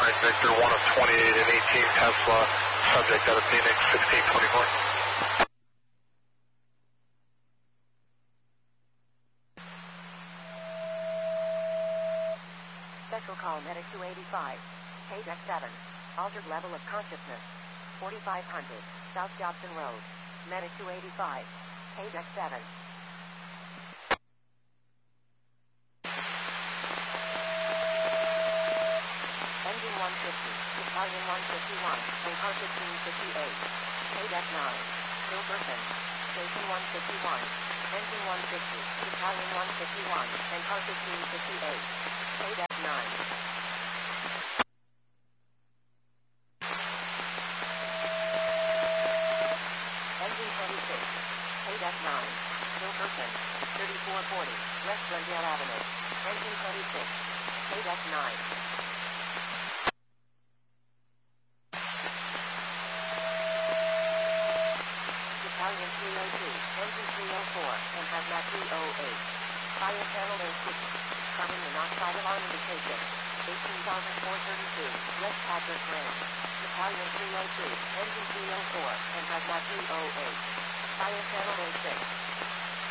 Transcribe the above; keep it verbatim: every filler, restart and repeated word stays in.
nine, Victor, one of twenty-eight and eighteen Tesla, subject out of Phoenix, sixteen twenty-four. Special call Medic two eighty-five, page X seven, altered level of consciousness, forty-five hundred, South Jobson Road, Medic two eighty-five, page X seven. Engine one fifty, Italian one fifty-one, and car fifteen fifty-eight, page X nine, Hilberton, station one fifty-one, engine one fifty, Italian one fifty-one, and car fifteen fifty-eight, page X nine. Engine twenty-six, page X nine, Hilberton, thirty-four forty, West Glendale Avenue, engine twenty-six, page X nine. Italian three oh two, engine three oh four, and hazmat three oh eight. Fire channel A six, carbon monoxide alarm indication, eighteen thousand four hundred thirty-two, West Patrick Range. Italian three oh two, engine three oh four, and hazmat three oh eight. Fire channel A six.